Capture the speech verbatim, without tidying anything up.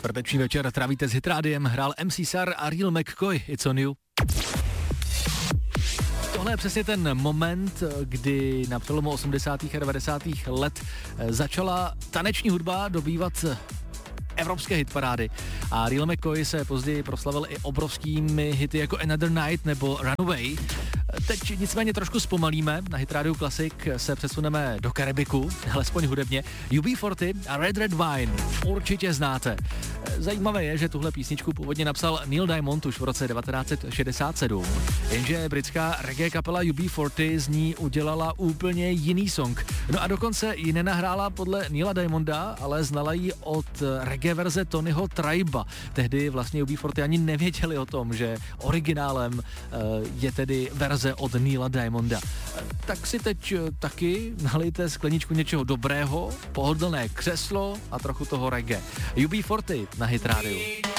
Čtvrteční večer trávíte s Hitrádiem, hrál M C Sar a Real McCoy, It's on you. Tohle je přesně ten moment, kdy na přelomu osmdesátých a devadesátých let začala taneční hudba dobývat evropské hitparády a Real McCoy se později proslavil i obrovskými hity jako Another Night nebo Runaway. Teď nicméně trošku zpomalíme, na Hit Radio Classic se přesuneme do Karibiku, alespoň hudebně. U B čtyřicet a Red Red Wine určitě znáte. Zajímavé je, že tuhle písničku původně napsal Neil Diamond už v roce devatenáct set šedesát sedm, jenže britská reggae kapela U B čtyřicet z ní udělala úplně jiný song. No a dokonce ji nenahrála podle Neila Diamonda, ale znala ji od reggae verze Tonyho Triba. Tehdy vlastně U B čtyřicet ani nevěděli o tom, že originálem je tedy verze od Neila Diamonda. Tak si teď taky nalijte skleničku něčeho dobrého, pohodlné křeslo a trochu toho reggae. U B čtyřicet na Hit Radio.